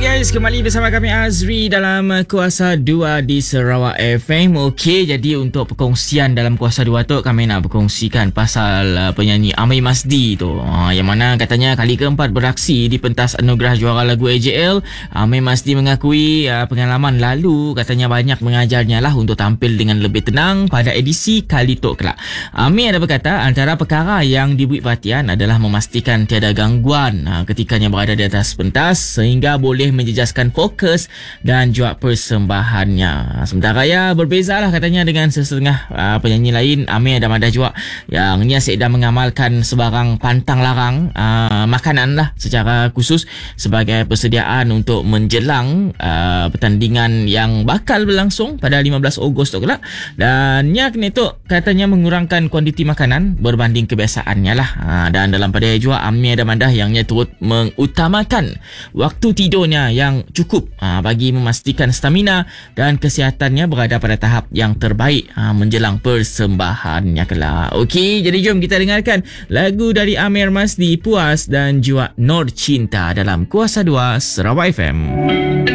Guys, kembali bersama kami Azri dalam Kuasa 2 di Sarawak FM. Okey, jadi untuk perkongsian dalam Kuasa 2 tu kami nak berkongsikan pasal penyanyi Amir Masdi tu. Yang mana katanya kali keempat beraksi di pentas anugerah juara lagu AJL. Amir Masdi mengakui pengalaman lalu katanya banyak mengajarnya lah untuk tampil dengan lebih tenang pada edisi kali tu kelak. Amir ada berkata antara perkara yang diberi perhatian adalah memastikan tiada gangguan ketikanya berada di atas pentas sehingga boleh menjejaskan fokus dan juga persembahannya. Sementara ya berbezalah katanya dengan sesetengah penyanyi lain. Amir ada madah juga yang ia sedang mengamalkan sebarang pantang larang makanan lah secara khusus sebagai persediaan untuk menjelang pertandingan yang bakal berlangsung pada 15 Ogos tu kelak. Dan ia kena tu katanya mengurangkan kuantiti makanan berbanding kebiasaannya lah. Dan dalam pada juga Amir ada madah yang ia turut mengutamakan waktu tidurnya yang cukup bagi memastikan stamina dan kesihatannya berada pada tahap yang terbaik menjelang persembahannya kelak. Okey, jadi jom kita dengarkan lagu dari Amir Masdi, Puas dan juga Nur Cinta dalam Kuasa 2 Sarawak FM.